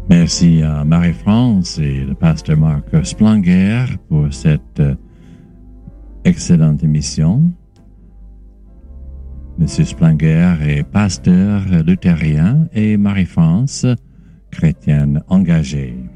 Merci à Marie-France et le pasteur Marc Splanger pour cette excellente émission. Monsieur Splanger est pasteur luthérien et Marie-France, chrétienne engagée.